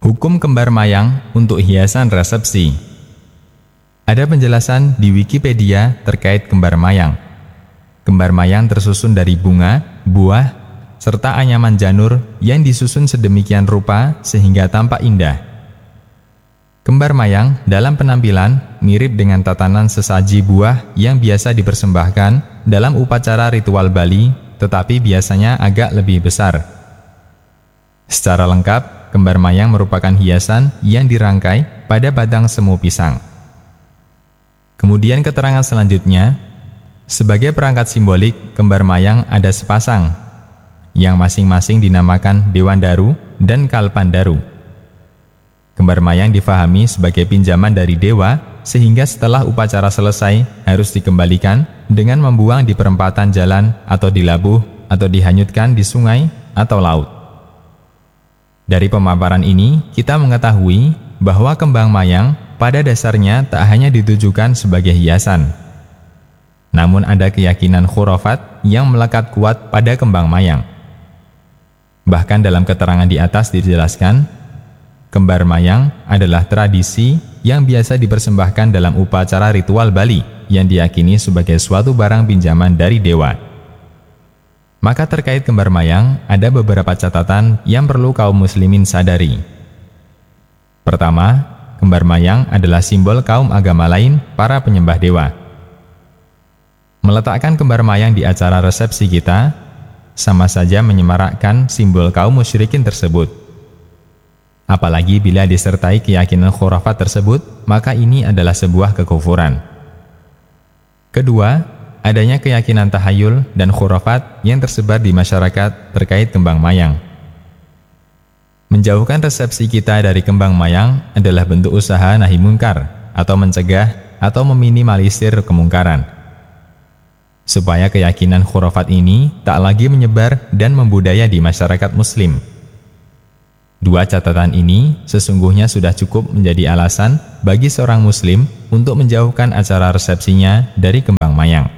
Hukum kembar mayang untuk hiasan resepsi. Ada penjelasan di Wikipedia terkait kembar mayang. Kembar mayang tersusun dari bunga, buah, serta anyaman janur yang disusun sedemikian rupa sehingga tampak indah. Kembar mayang dalam penampilan mirip dengan tatanan sesaji buah yang biasa dipersembahkan dalam upacara ritual Bali, tetapi biasanya agak lebih besar. Secara lengkap, kembar mayang merupakan hiasan yang dirangkai pada batang semu pisang. Kemudian keterangan selanjutnya, sebagai perangkat simbolik, kembar mayang ada sepasang, yang masing-masing dinamakan Dewandaru dan Kalpandaru. Kembar mayang difahami sebagai pinjaman dari dewa, sehingga setelah upacara selesai harus dikembalikan dengan membuang di perempatan jalan atau dilabuh atau dihanyutkan di sungai atau laut. Dari pemaparan ini, kita mengetahui bahwa kembang mayang pada dasarnya tak hanya ditujukan sebagai hiasan. Namun ada keyakinan khurafat yang melekat kuat pada kembang mayang. Bahkan dalam keterangan di atas dijelaskan, kembar mayang adalah tradisi yang biasa dipersembahkan dalam upacara ritual Bali yang diyakini sebagai suatu barang pinjaman dari dewa. Maka terkait kembar mayang, ada beberapa catatan yang perlu kaum muslimin sadari. Pertama, kembar mayang adalah simbol kaum agama lain, para penyembah dewa. Meletakkan kembar mayang di acara resepsi kita, sama saja menyemarakkan simbol kaum musyrikin tersebut. Apalagi bila disertai keyakinan khurafat tersebut, maka ini adalah sebuah kekufuran. Kedua, adanya keyakinan tahayul dan khurafat yang tersebar di masyarakat terkait kembang mayang. Menjauhkan resepsi kita dari kembang mayang adalah bentuk usaha nahi mungkar atau mencegah atau meminimalisir kemungkaran, supaya keyakinan khurafat ini tak lagi menyebar dan membudaya di masyarakat muslim. Dua catatan ini sesungguhnya sudah cukup menjadi alasan bagi seorang muslim untuk menjauhkan acara resepsinya dari kembang mayang.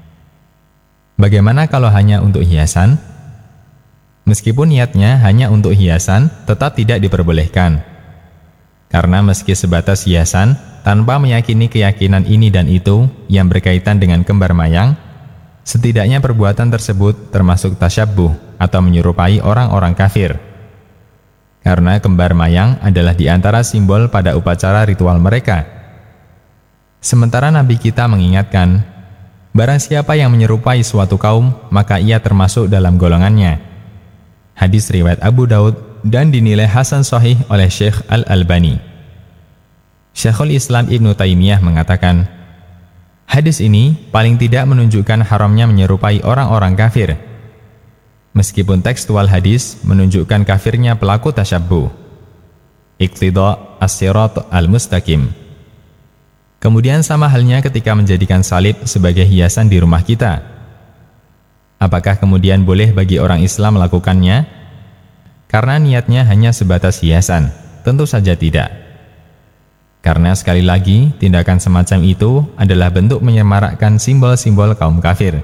Bagaimana kalau hanya untuk hiasan? Meskipun niatnya hanya untuk hiasan, tetap tidak diperbolehkan. Karena meski sebatas hiasan, tanpa meyakini keyakinan ini dan itu yang berkaitan dengan kembar mayang, setidaknya perbuatan tersebut termasuk tasyabbuh atau menyerupai orang-orang kafir. Karena kembar mayang adalah di antara simbol pada upacara ritual mereka. Sementara Nabi kita mengingatkan, barang siapa yang menyerupai suatu kaum, maka ia termasuk dalam golongannya. Hadis riwayat Abu Daud dan dinilai hasan sahih oleh Syekh Al-Albani. Syekhul Islam Ibnu Taimiyah mengatakan, hadis ini paling tidak menunjukkan haramnya menyerupai orang-orang kafir, meskipun tekstual hadis menunjukkan kafirnya pelaku tasyabbuh. Iqtida as-sirat al-mustaqim. Kemudian sama halnya ketika menjadikan salib sebagai hiasan di rumah kita. Apakah kemudian boleh bagi orang Islam melakukannya? Karena niatnya hanya sebatas hiasan, tentu saja tidak. Karena sekali lagi, tindakan semacam itu adalah bentuk menyemarakkan simbol-simbol kaum kafir.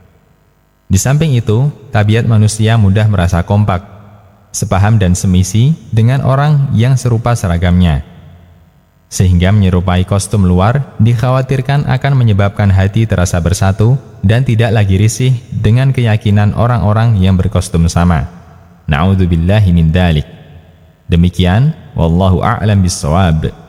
Di samping itu, tabiat manusia mudah merasa kompak, sepaham dan semisi dengan orang yang serupa seragamnya. Sehingga menyerupai kostum luar dikhawatirkan akan menyebabkan hati terasa bersatu dan tidak lagi risih dengan keyakinan orang-orang yang berkostum sama. Na'udzubillahi min dzalik. Demikian, wallahu a'lam bissawab.